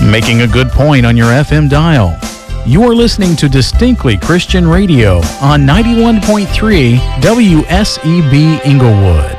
making a good point on your FM dial. You are listening to Distinctly Christian Radio on 91.3 WSEB Inglewood.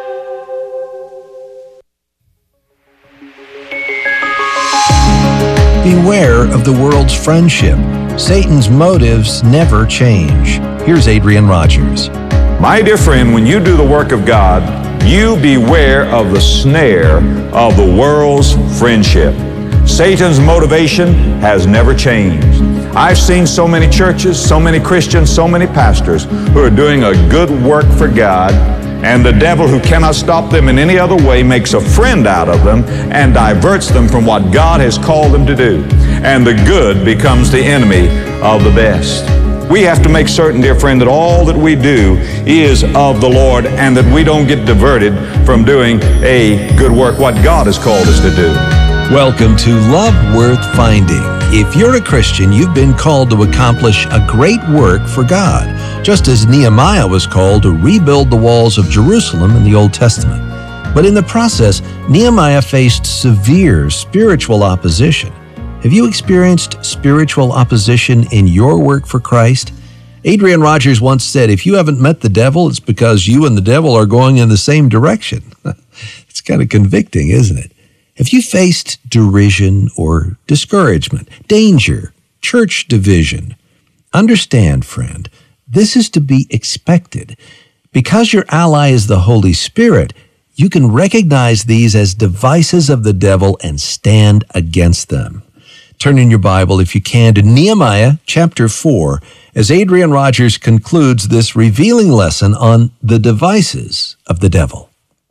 Beware of the world's friendship. Satan's motives never change. Here's Adrian Rogers. My dear friend, when you do the work of God, you beware of the snare of the world's friendship. Satan's motivation has never changed. I've seen so many churches, so many Christians, so many pastors who are doing a good work for God, and the devil, who cannot stop them in any other way, makes a friend out of them and diverts them from what God has called them to do. And the good becomes the enemy of the best. We have to make certain, dear friend, that all that we do is of the Lord and that we don't get diverted from doing a good work, what God has called us to do. Welcome to Love Worth Finding. If you're a Christian, you've been called to accomplish a great work for God, just as Nehemiah was called to rebuild the walls of Jerusalem in the Old Testament. But in the process, Nehemiah faced severe spiritual opposition. Have you experienced spiritual opposition in your work for Christ? Adrian Rogers once said, if you haven't met the devil, it's because you and the devil are going in the same direction. It's kind of convicting, isn't it? Have you faced derision or discouragement, danger, church division? Understand, friend, this is to be expected. Because your ally is the Holy Spirit, you can recognize these as devices of the devil and stand against them. Turn in your Bible, if you can, to Nehemiah chapter 4, as Adrian Rogers concludes this revealing lesson on the devices of the devil.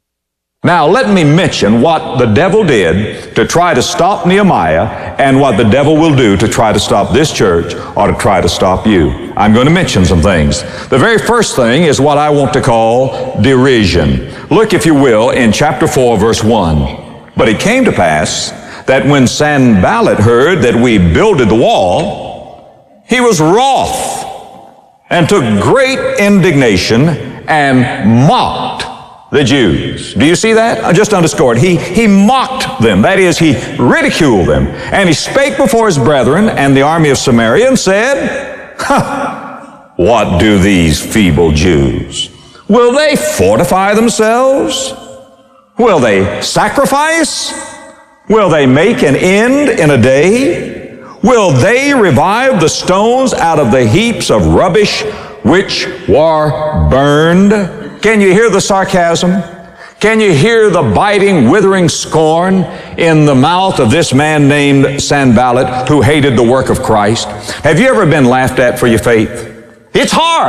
Now, let me mention what the devil did to try to stop Nehemiah and what the devil will do to try to stop this church or to try to stop you. I'm going to mention some things. The very first thing is what I want to call derision. Look, if you will, in chapter 4, verse 1. But it came to pass that when Sanballat heard that we builded the wall, he was wroth and took great indignation and mocked the Jews. Do you see that? I just underscore it. He mocked them. That is, he ridiculed them. And he spake before his brethren and the army of Samaria and said, what do these feeble Jews? Will they fortify themselves? Will they sacrifice? Will they make an end in a day? Will they revive the stones out of the heaps of rubbish which were burned? Can you hear the sarcasm? Can you hear the biting, withering scorn in the mouth of this man named Sanballat, who hated the work of Christ? Have you ever been laughed at for your faith? It's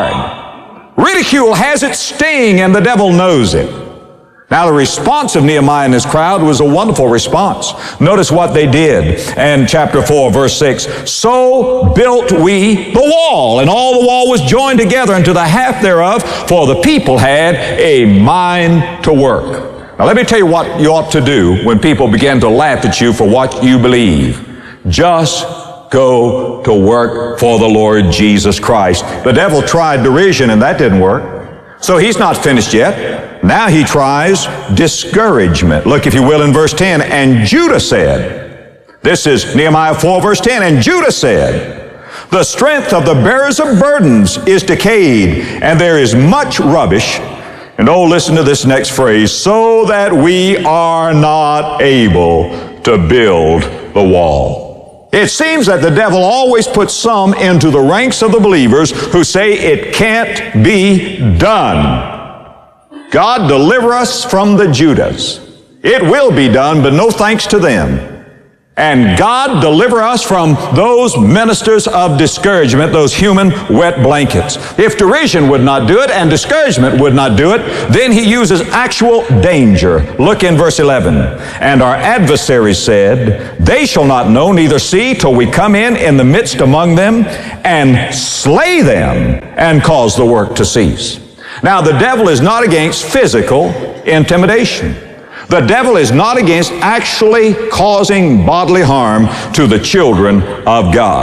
hard. Ridicule has its sting, and the devil knows it. Now, the response of Nehemiah and his crowd was a wonderful response. Notice what they did in chapter 4, verse 6. So built we the wall, and all the wall was joined together unto the half thereof, for the people had a mind to work. Now, let me tell you what you ought to do when people begin to laugh at you for what you believe. Just go to work for the Lord Jesus Christ. The devil tried derision, and that didn't work. So he's not finished yet. Now he tries discouragement. Look, if you will, in verse 10, and Judah said, this is Nehemiah 4, verse 10, and Judah said, the strength of the bearers of burdens is decayed, and there is much rubbish. And oh, listen to this next phrase, so that we are not able to build the wall. It seems that the devil always puts some into the ranks of the believers who say it can't be done. God deliver us from the Judas. It will be done, but no thanks to them. And God deliver us from those ministers of discouragement, those human wet blankets. If derision would not do it and discouragement would not do it, then he uses actual danger. Look in verse 11. And our adversaries said, they shall not know, neither see, till we come in the midst among them and slay them and cause the work to cease. Now, the devil is not against physical intimidation. The devil is not against actually causing bodily harm to the children of God.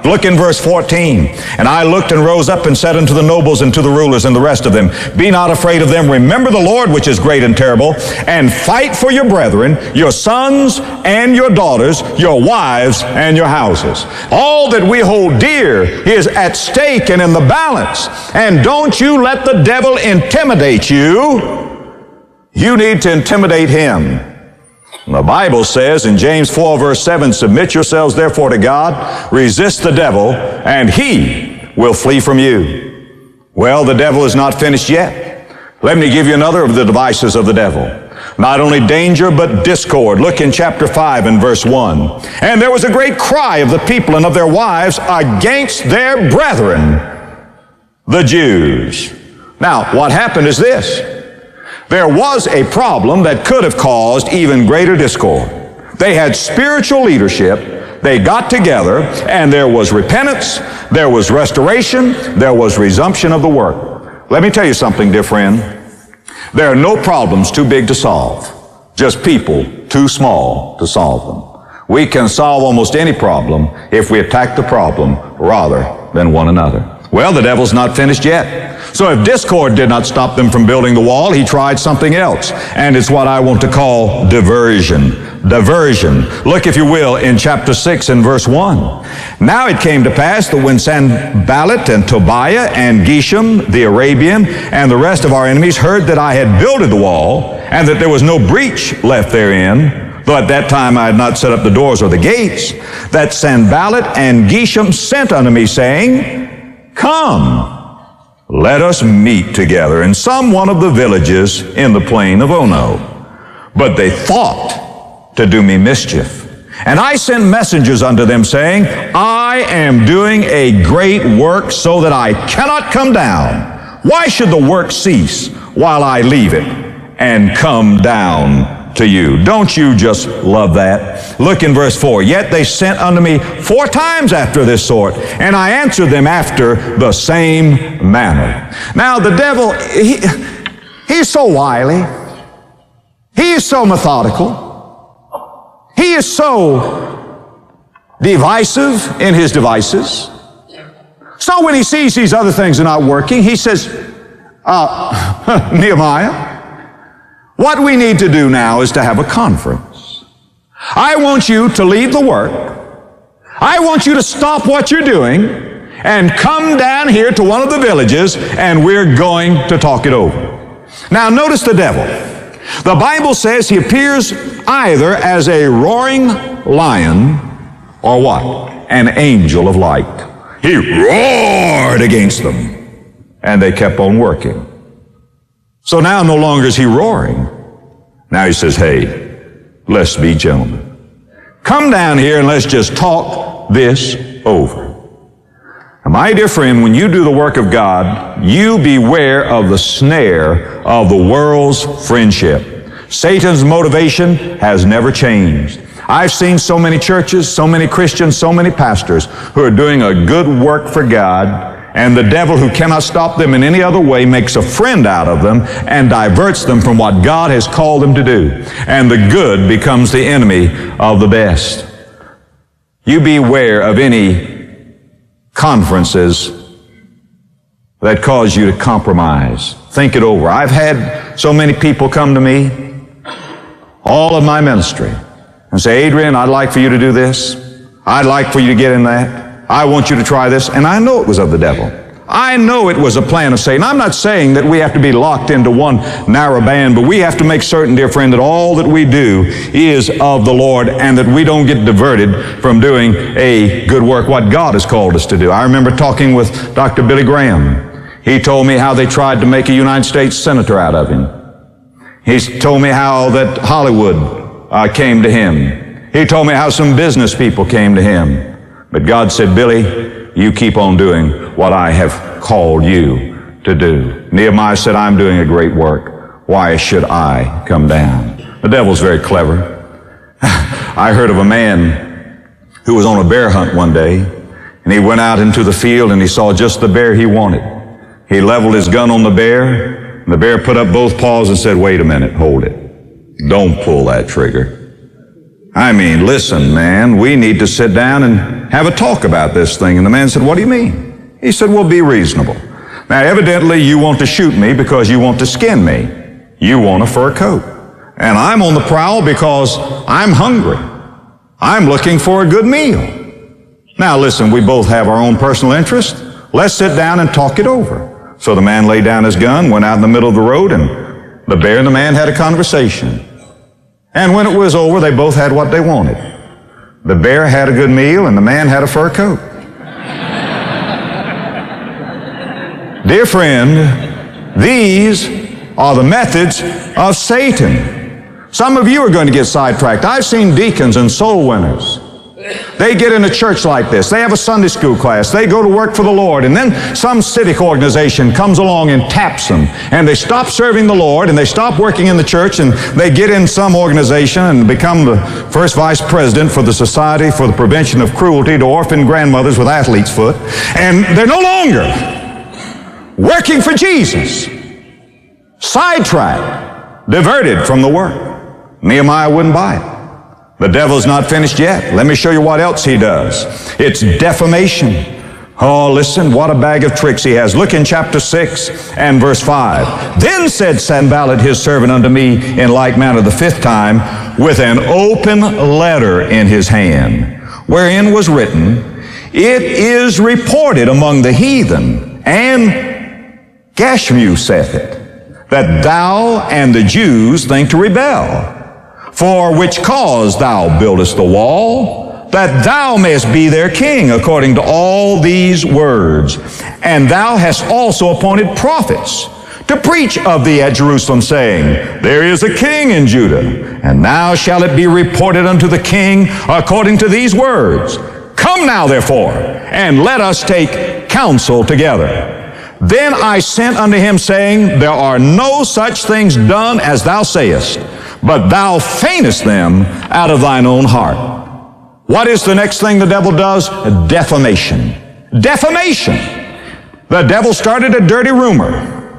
Look in verse 14. And I looked and rose up and said unto the nobles and to the rulers and the rest of them, be not afraid of them. Remember the Lord, which is great and terrible, and fight for your brethren, your sons and your daughters, your wives and your houses. All that we hold dear is at stake and in the balance. And don't you let the devil intimidate you. You need to intimidate him. The Bible says in James 4 verse 7, submit yourselves therefore to God, resist the devil, and he will flee from you. Well, the devil is not finished yet. Let me give you another of the devices of the devil. Not only danger, but discord. Look in chapter 5 and verse 1. And there was a great cry of the people and of their wives against their brethren, the Jews. Now, what happened is this. There was a problem that could have caused even greater discord. They had spiritual leadership. They got together, and there was repentance, there was restoration, there was resumption of the work. Let me tell you something, dear friend. There are no problems too big to solve, just people too small to solve them. We can solve almost any problem if we attack the problem rather than one another. Well, the devil's not finished yet. So if discord did not stop them from building the wall, he tried something else. And it's what I want to call diversion. Diversion. Look, if you will, in chapter 6 and verse 1. Now it came to pass that when Sanballat and Tobiah and Geshem the Arabian and the rest of our enemies heard that I had builded the wall and that there was no breach left therein, though at that time I had not set up the doors or the gates, that Sanballat and Geshem sent unto me, saying, come, let us meet together in some one of the villages in the plain of Ono. But they thought to do me mischief. And I sent messengers unto them, saying, I am doing a great work so that I cannot come down. Why should the work cease while I leave it and come down to you? Don't you just love that? Look in verse 4. Yet they sent unto me 4 times after this sort, and I answered them after the same manner. Now the devil, he's so wily. He is so methodical. He is so divisive in his devices. So when he sees these other things are not working, he says, Nehemiah, what we need to do now is to have a conference. I want you to leave the work. I want you to stop what you're doing and come down here to one of the villages, and we're going to talk it over. Now notice the devil. The Bible says he appears either as a roaring lion or what? An angel of light. He roared against them, and they kept on working. So now no longer is he roaring. Now he says, hey, let's be gentlemen. Come down here and let's just talk this over. Now, my dear friend, when you do the work of God, you beware of the snare of the world's friendship. Satan's motivation has never changed. I've seen so many churches, so many Christians, so many pastors who are doing a good work for God, and the devil, who cannot stop them in any other way, makes a friend out of them and diverts them from what God has called them to do. And the good becomes the enemy of the best. You beware of any conferences that cause you to compromise. Think it over. I've had so many people come to me, all of my ministry, and say, Adrian, I'd like for you to do this. I'd like for you to get in that. I want you to try this. And I know it was of the devil. I know it was a plan of Satan. I'm not saying that we have to be locked into one narrow band, but we have to make certain, dear friend, that all that we do is of the Lord, and that we don't get diverted from doing a good work, what God has called us to do. I remember talking with Dr. Billy Graham. He told me how they tried to make a United States senator out of him. He told me how that Hollywood came to him. He told me how some business people came to him. But God said, Billy, you keep on doing what I have called you to do. Nehemiah said, I'm doing a great work. Why should I come down? The devil's very clever. I heard of a man who was on a bear hunt one day, and he went out into the field and he saw just the bear he wanted. He leveled his gun on the bear, and the bear put up both paws and said, wait a minute, hold it. Don't pull that trigger. I mean, listen, man, we need to sit down and have a talk about this thing. And the man said, what do you mean? He said, well, be reasonable. Now, evidently, you want to shoot me because you want to skin me. You want a fur coat. And I'm on the prowl because I'm hungry. I'm looking for a good meal. Now, listen, we both have our own personal interest. Let's sit down and talk it over. So the man laid down his gun, went out in the middle of the road, and the bear and the man had a conversation. And when it was over, they both had what they wanted. The bear had a good meal, and the man had a fur coat. Dear friend, these are the methods of Satan. Some of you are going to get sidetracked. I've seen deacons and soul winners. They get in a church like this. They have a Sunday school class. They go to work for the Lord. And then some civic organization comes along and taps them. And they stop serving the Lord and they stop working in the church and they get in some organization and become the first vice president for the Society for the Prevention of Cruelty to Orphan Grandmothers with Athlete's Foot. And they're no longer working for Jesus. Sidetracked, diverted from the work. Nehemiah wouldn't buy it. The devil's not finished yet. Let me show you what else he does. It's defamation. Oh, listen, what a bag of tricks he has. Look in chapter 6 and verse 5. Then said Sanballat his servant unto me in like manner the fifth time, with an open letter in his hand, wherein was written, it is reported among the heathen, and Gashmu saith it, that thou and the Jews think to rebel. For which cause thou buildest the wall, that thou mayest be their king, according to all these words. And thou hast also appointed prophets to preach of thee at Jerusalem, saying, there is a king in Judah, and now shall it be reported unto the king according to these words. Come now, therefore, and let us take counsel together. Then I sent unto him, saying, there are no such things done as thou sayest, but thou feignest them out of thine own heart. What is the next thing the devil does? Defamation. Defamation. The devil started a dirty rumor.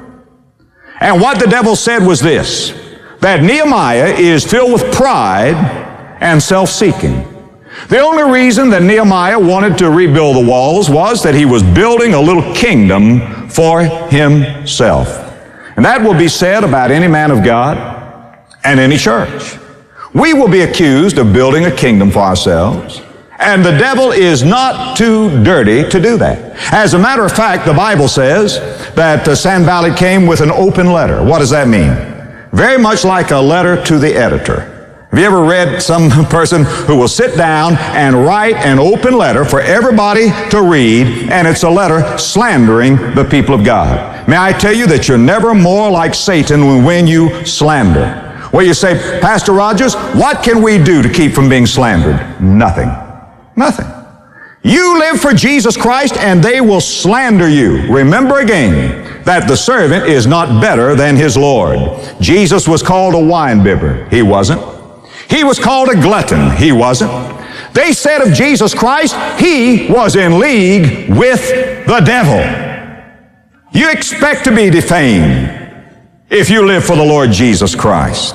And what the devil said was this, that Nehemiah is filled with pride and self-seeking. The only reason that Nehemiah wanted to rebuild the walls was that he was building a little kingdom for himself. And that will be said about any man of God and any church. We will be accused of building a kingdom for ourselves, and the devil is not too dirty to do that. As a matter of fact, the Bible says that Sanballat came with an open letter. What does that mean? Very much like a letter to the editor. Have you ever read some person who will sit down and write an open letter for everybody to read, and it's a letter slandering the people of God? May I tell you that you're never more like Satan when you slander. Well, you say, Pastor Rogers, what can we do to keep from being slandered? Nothing. Nothing. You live for Jesus Christ and they will slander you. Remember again that the servant is not better than his Lord. Jesus was called a wine bibber. He wasn't. He was called a glutton. He wasn't. They said of Jesus Christ, he was in league with the devil. You expect to be defamed if you live for the Lord Jesus Christ.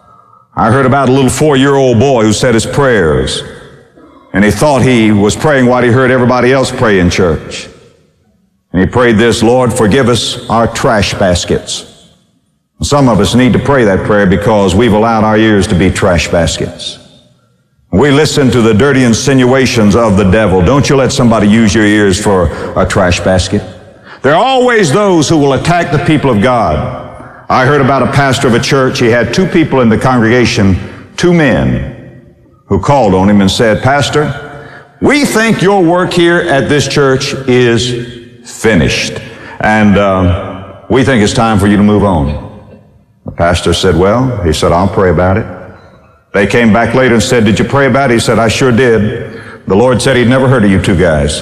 I heard about a little 4-year-old boy who said his prayers, and he thought he was praying what he heard everybody else pray in church. And he prayed this, Lord, forgive us our trash baskets. Some of us need to pray that prayer because we've allowed our ears to be trash baskets. We listen to the dirty insinuations of the devil. Don't you let somebody use your ears for a trash basket. There are always those who will attack the people of God. I heard about a pastor of a church. He had 2 people in the congregation, 2 men, who called on him and said, Pastor, we think your work here at this church is finished, and we think it's time for you to move on. The pastor said, well, he said, I'll pray about it. They came back later and said, did you pray about it? He said, I sure did. The Lord said he'd never heard of you 2 guys.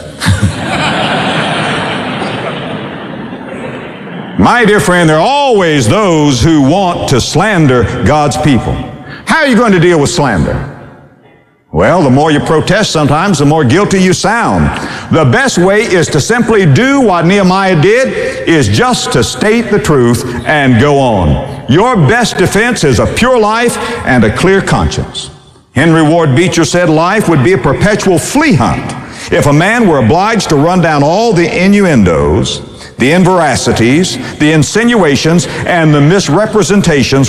My dear friend, there are always those who want to slander God's people. How are you going to deal with slander? Well, the more you protest sometimes, the more guilty you sound. The best way is to simply do what Nehemiah did, is just to state the truth and go on. Your best defense is a pure life and a clear conscience. Henry Ward Beecher said life would be a perpetual flea hunt if a man were obliged to run down all the innuendos, the inveracities, the insinuations, and the misrepresentations